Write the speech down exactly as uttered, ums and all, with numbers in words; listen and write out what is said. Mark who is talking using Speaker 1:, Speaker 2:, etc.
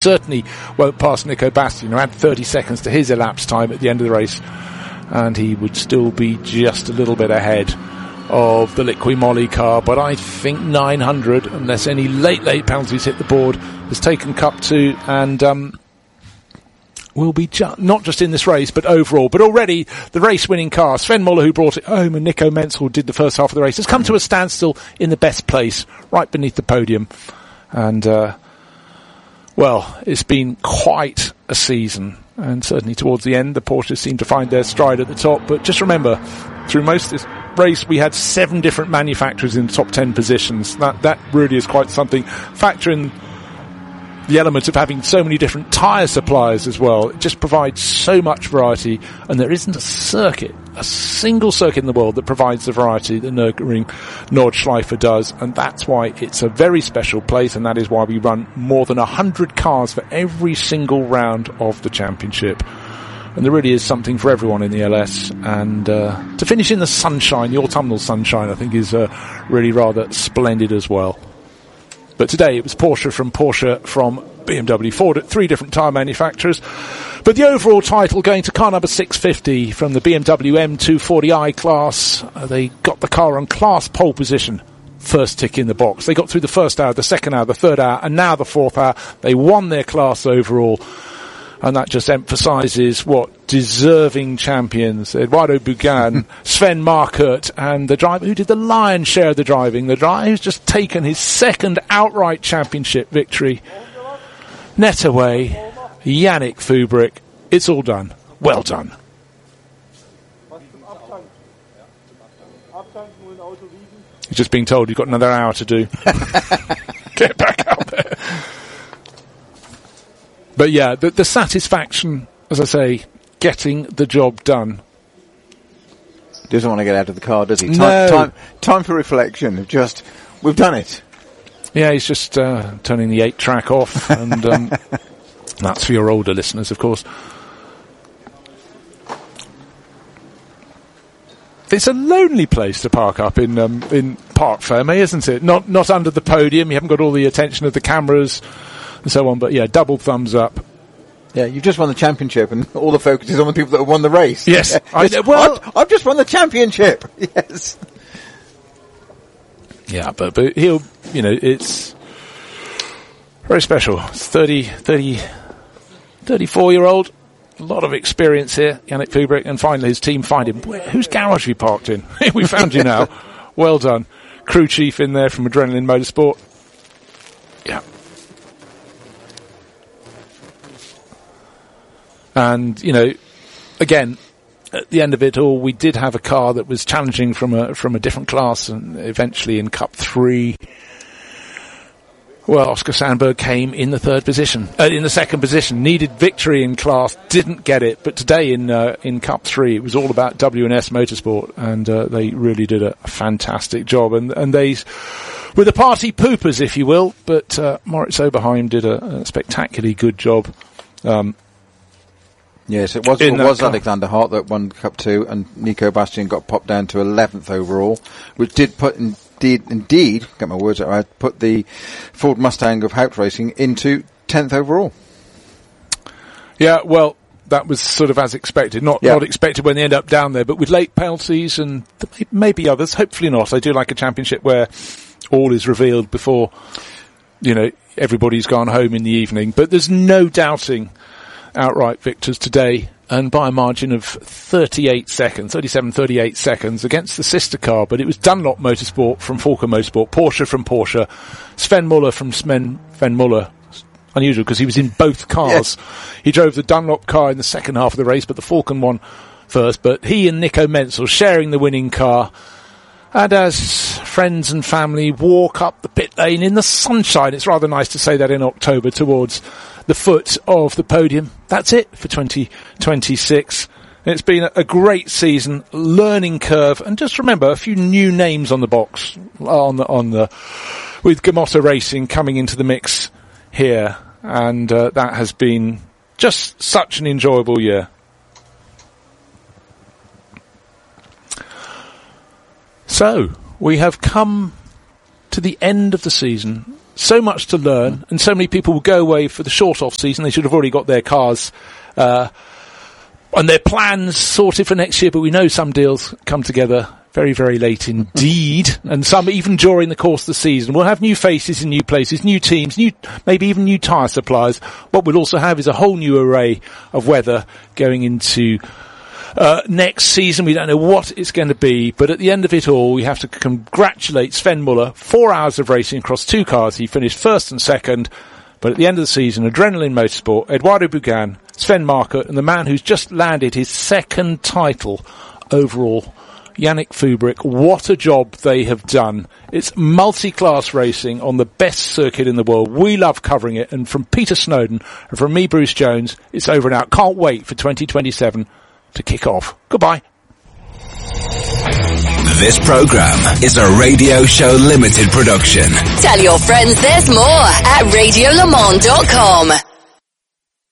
Speaker 1: certainly won't pass Nico Bastian, who had thirty seconds to his elapsed time at the end of the race, and he would still be just a little bit ahead of the Liqui Moly car. But I think nine hundred, unless any late, late penalties hit the board, has taken Cup two and um, will be ju- not just in this race, but overall. But already, the race-winning car, Sven Muller, who brought it home, and Nico Menzel did the first half of the race, has come to a standstill in the best place, right beneath the podium. And, uh, well, it's been quite a season. And certainly towards the end, the Porsches seem to find their stride at the top. But just remember, through most of this race, we had seven different manufacturers in the top ten positions. That that really is quite something. Factor in the element of having so many different tyre suppliers as well. It just provides so much variety, and there isn't a circuit, a single circuit in the world that provides the variety that Nürburgring Nordschleife does, and that's why it's a very special place, and that is why we run more than one hundred cars for every single round of the championship. And there really is something for everyone in the L S, and uh, to finish in the sunshine, the autumnal sunshine, I think is uh, really rather splendid as well. But today it was Porsche from Porsche from B M W, Ford at three different tyre manufacturers. But the overall title going to car number six fifty from the B M W M two forty i class. Uh, they got the car on class pole position. First tick in the box. They got through the first hour, the second hour, the third hour, and now the fourth hour. They won their class overall. And that just emphasises what deserving champions, Eduardo Bugan, Sven Markert, and the driver who did the lion's share of the driving, the driver who's just taken his second outright championship victory. Net away, Yannick Fubrick. It's all done. Well done. He's just being told you've got another hour to do. Get back out there. But yeah, the, the satisfaction, as I say, getting the job done.
Speaker 2: Doesn't want to get out of the car, does he? Time,
Speaker 1: No.
Speaker 2: time, time for reflection. Just, we've done it.
Speaker 1: Yeah, he's just uh, turning the eight track off, and um, that's for your older listeners, of course. It's a lonely place to park up in um, in Parc Fermé, isn't it? Not not under the podium. You haven't got all the attention of the cameras and so on. But yeah, double thumbs up.
Speaker 2: Yeah, you've just won the championship, and all the focus is on the people that have won the race.
Speaker 1: Yes,
Speaker 2: I, well, I've, I've just won the championship. Yes.
Speaker 1: Yeah, but but he'll, you know, it's very special. It's thirty, thirty, thirty-four year old. A lot of experience here, Yannick Fubrick, and finally his team find him. Where, whose garage have you parked in? We found you now. Well done. Crew chief in there from Adrenaline Motorsport. Yeah. And, you know, again, at the end of it all, we did have a car that was challenging from a from a different class, and eventually in Cup three, well, Oscar Sandberg came in the third position, uh, in the second position, needed victory in class, didn't get it. But today in uh, in Cup three, it was all about W and S Motorsport, and uh, they really did a, a fantastic job. And and they were the party poopers, if you will, but uh, Moritz Oberheim did a, a spectacularly good job. Um,
Speaker 2: Yes, it was, it was Alexander Hart that won Cup two, and Nico Bastian got popped down to eleventh overall, which did put, indeed, indeed, get my words out right, put the Ford Mustang of Haupt Racing into tenth overall.
Speaker 1: Yeah, well, that was sort of as expected. Not
Speaker 2: yeah.
Speaker 1: not expected when they end up down there, but with late penalties and th- maybe others, hopefully not. I do like a championship where all is revealed before, you know, everybody's gone home in the evening. But there's no doubting outright victors today, and by a margin of thirty-eight seconds, thirty-seven, thirty-eight seconds against the sister car. But it was Dunlop Motorsport from Falken Motorsport, Porsche from Porsche, Sven Muller from Sven, Sven Muller. Unusual because he was in both cars. Yes. He drove the Dunlop car in the second half of the race, but the Falken one first. But he and Nico Menzel sharing the winning car. And as friends and family walk up the pit lane in the sunshine, it's rather nice to say that in October, towards the foot of the podium. That's it for twenty twenty-six. It's been a great season, learning curve, and just remember a few new names on the box, on the, on the, with Gamotta Racing coming into the mix here, and uh, that has been just such an enjoyable year. So, we have come to the end of the season, so much to learn, and so many people will go away for the short off-season. They should have already got their cars uh, and their plans sorted for next year, but we know some deals come together very, very late indeed, and some even during the course of the season. We'll have new faces in new places, new teams, new maybe even new tyre suppliers. What we'll also have is a whole new array of weather going into uh, next season. We don't know what it's going to be, but at the end of it all, we have to congratulate Sven Muller. Four hours of racing across two cars. He finished first and second, but at the end of the season, Adrenaline Motorsport, Eduardo Bugan, Sven Markert, and the man who's just landed his second title overall, Yannick Fubrick. What a job they have done. It's multi-class racing on the best circuit in the world. We love covering it. And from Peter Snowden and from me, Bruce Jones, it's over and out. Can't wait for twenty twenty-seven to kick off. Goodbye.
Speaker 3: This program is a Radio Show Limited production.
Speaker 4: Tell your friends there's more at radio le mans dot com.